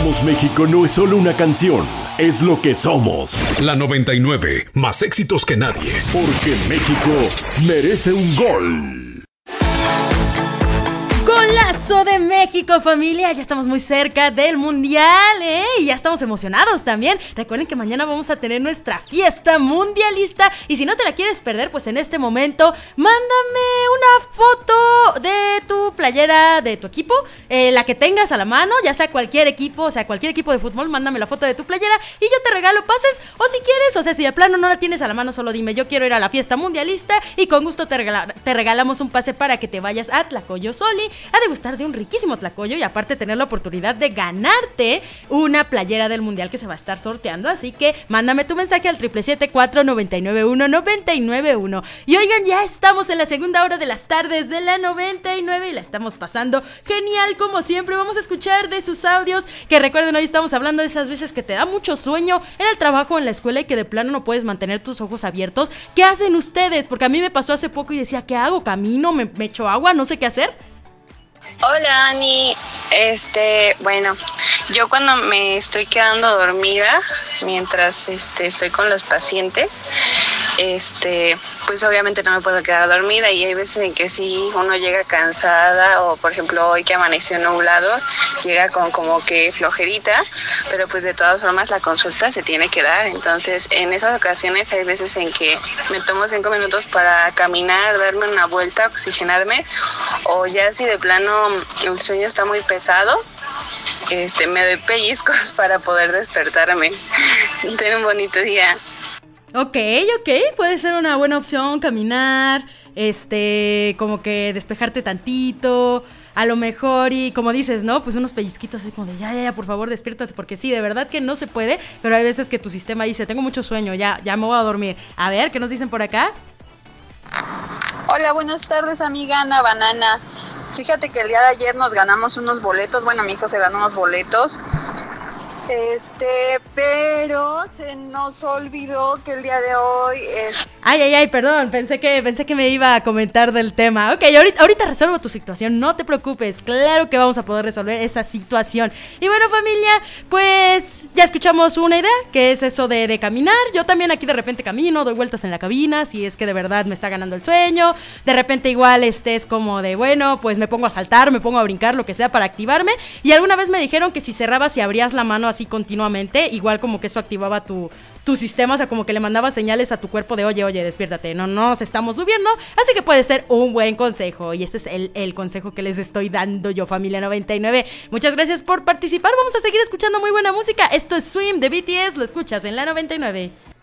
Somos México no es solo una canción, es lo que somos. La 99, más éxitos que nadie. Porque México merece un gol. Golazo de México, familia. Ya estamos muy cerca del Mundial, y ya estamos emocionados también. Recuerden que mañana vamos a tener nuestra fiesta mundialista. Y si no te la quieres perder, pues en este momento mándame una foto de tu playera, de tu equipo, la que tengas a la mano, ya sea cualquier equipo, o sea, cualquier equipo de fútbol. Mándame la foto de tu playera y yo te regalo pases. O si quieres, o sea, si de plano no la tienes a la mano, solo dime: yo quiero ir a la fiesta mundialista, y con gusto te regalamos un pase para que te vayas a Tlacoyosoli a degustar de un riquísimo tlacoyo, y aparte tener la oportunidad de ganarte una playera del Mundial que se va a estar sorteando. Así que mándame tu mensaje al 777-499-1991. Y oigan, ya estamos en la segunda hora de las tardes de la 99 y la estamos pasando genial como siempre. Vamos a escuchar de sus audios, que recuerden, hoy estamos hablando de esas veces que te da mucho sueño en el trabajo o en la escuela y que de plano no puedes mantener tus ojos abiertos. ¿Qué hacen ustedes? Porque a mí me pasó hace poco y decía: ¿qué hago? ¿Camino? ¿Me echo agua? No sé qué hacer. Hola, Ani. Bueno, yo cuando me estoy quedando dormida mientras estoy con los pacientes, pues obviamente no me puedo quedar dormida, y hay veces en que sí uno llega cansada, o por ejemplo hoy que amaneció nublado, llega con como que flojerita, pero pues de todas formas la consulta se tiene que dar. Entonces en esas ocasiones hay veces en que me tomo 5 minutos para caminar, darme una vuelta, oxigenarme, o ya si de plano el sueño está muy pesado, me doy pellizcos para poder despertarme. Ten un bonito día. Ok, puede ser una buena opción caminar, como que despejarte tantito, a lo mejor, y como dices, ¿no? Pues unos pellizquitos así como de ya, por favor, despiértate, porque sí, de verdad que no se puede, pero hay veces que tu sistema dice: tengo mucho sueño, ya me voy a dormir. A ver, ¿qué nos dicen por acá? Hola, buenas tardes, amiga Ana Banana. Fíjate que el día de ayer nos ganamos unos boletos, bueno, mi hijo se ganó unos boletos, pero se nos olvidó que el día de hoy es... Ay, perdón, pensé que me iba a comentar del tema. Ok, ahorita resuelvo tu situación, no te preocupes, claro que vamos a poder resolver esa situación. Y bueno, familia, pues ya escuchamos una idea, que es eso de caminar. Yo también aquí de repente camino, doy vueltas en la cabina, si es que de verdad me está ganando el sueño. De repente igual es como de, bueno, pues me pongo a saltar, me pongo a brincar, lo que sea para activarme. Y alguna vez me dijeron que si cerrabas y abrías la mano así continuamente, igual como que eso activaba tu sistema, o sea, como que le mandaba señales a tu cuerpo de oye, despiértate, no nos estamos subiendo. Así que puede ser un buen consejo, y ese es el consejo que les estoy dando yo, familia 99. Muchas gracias por participar, vamos a seguir escuchando muy buena música. Esto es Swim de BTS, lo escuchas en la 99.